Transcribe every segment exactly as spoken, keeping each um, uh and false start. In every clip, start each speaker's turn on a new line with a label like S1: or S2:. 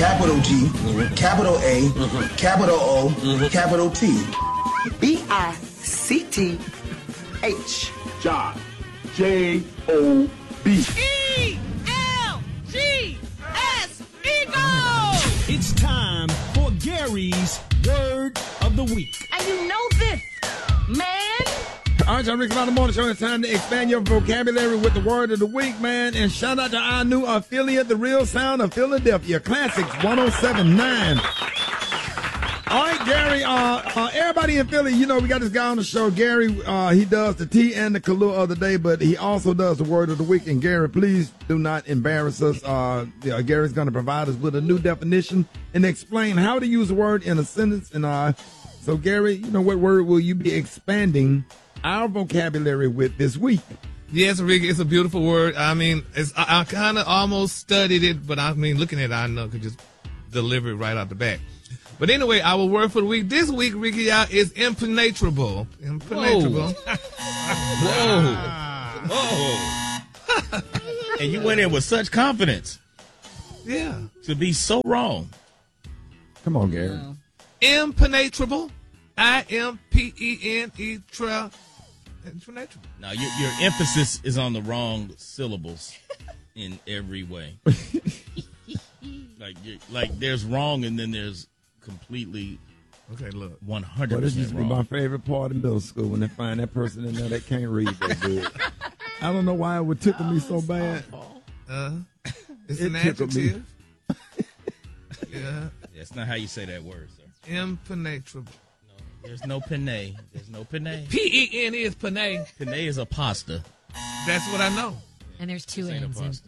S1: capital G, mm-hmm. capital A, mm-hmm. capital O, mm-hmm. capital T.
S2: B I C T H.
S3: Josh. J O B.
S4: E L G S, Eagle!
S5: It's time for Gary's Word of the Week.
S4: And you know this, man.
S6: All right, y'all, Rick about the morning show. It's time to expand your vocabulary with the word of the week, man. And shout out to our new affiliate, The Real Sound of Philadelphia, Classics one oh seven point nine. All right, Gary, uh, uh, everybody in Philly, you know, we got this guy on the show. Gary, uh, he does the T and the Kahlua of the day, but he also does the word of the week. And Gary, please do not embarrass us. Uh, yeah, Gary's going to provide us with a new definition and explain how to use a word in a sentence. And uh, so, Gary, you know, what word will you be expanding our vocabulary with this week?
S7: Yes, Ricky, it's a beautiful word. I mean, it's, I, I kind of almost studied it, but I mean, looking at it, I know I could just deliver it right out the back. But anyway, our word for the week this week, Ricky, y'all, is impenetrable. Impenetrable.
S8: Whoa. Whoa. Whoa. And you went in with such confidence.
S7: Yeah.
S8: To be so wrong.
S6: Come on, Gary.
S7: Impenetrable. I M P E N E tra. Impenetrable.
S8: Now, your, your emphasis is on the wrong syllables in every way. like, you're, like, there's wrong and then there's completely
S7: okay, look.
S8: one hundred percent
S6: well, this used to be
S8: wrong.
S6: my favorite part in middle school when they find that person in there that can't read that good. I don't know why it would tickle me so bad.
S7: Uh, it's
S6: it
S7: an
S6: tickled me.
S7: adjective. Yeah.
S8: That's not how you say that word, sir.
S7: Impenetrable.
S8: There's no penne. There's no penne.
S7: P E N is penne.
S8: Penne is a pasta.
S7: That's what I know.
S9: And there's two
S8: This ain't a
S9: N's in.
S8: pasta.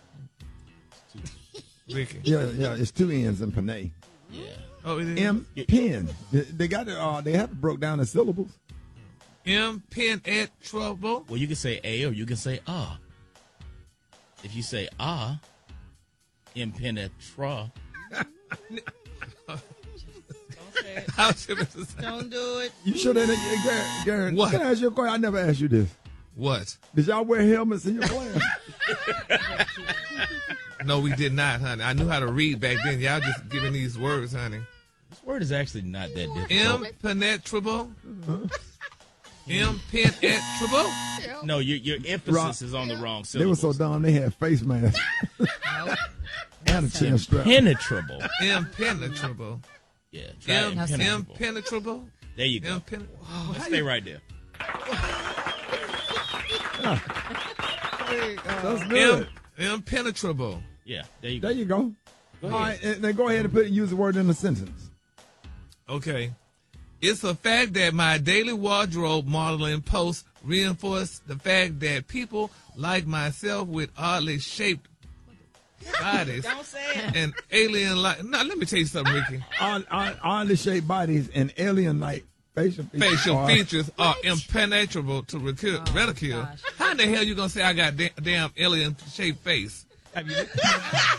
S7: Ricky.
S6: Yeah, yeah, it's two N's in panay.
S8: Yeah.
S7: Oh, it is.
S6: M pen. They, they got it. Uh, they have to broke down the syllables.
S7: Impenetrable.
S8: Well, you can say a or you can say ah. If you say ah, impenetra.
S4: Don't do it.
S6: You sure that, Gary? Gary,
S7: What?
S6: Can I ask you a question? I never asked you this.
S7: What?
S6: Did y'all wear helmets in your class?
S7: No, we did not, honey. I knew how to read back then. Y'all just giving these words, honey.
S8: This word is actually not that difficult.
S7: Impenetrable. Impenetrable.
S8: No, your your emphasis
S6: Rock.
S8: is on the wrong
S6: They were
S8: syllables.
S6: so dumb they had face masks and a chin strap.
S8: Impenetrable.
S7: Impenetrable.
S8: Yeah. Try
S7: Im-
S8: impenetrable.
S7: impenetrable.
S8: There you go.
S7: Impene- oh,
S8: Let's
S7: how
S8: stay
S7: you-
S8: right there.
S6: That's good.
S7: Im- impenetrable.
S8: Yeah, there you go.
S6: There you go.
S8: Go
S6: All
S8: ahead.
S6: right, and then go ahead and put use the word in a sentence.
S7: Okay. It's a fact that my daily wardrobe modeling posts reinforce the fact that people like myself with oddly shaped bodies
S4: Don't say it.
S7: and alien like. No, let me tell you something, Ricky.
S6: Odd- odd- Oddly shaped bodies and alien-like facial features.
S7: Facial
S6: are-
S7: features are impenetrable to ridicule.
S9: Oh,
S7: ridicule.
S9: gosh.
S7: How in the hell you gonna say I got da- damn alien shaped face? Have you?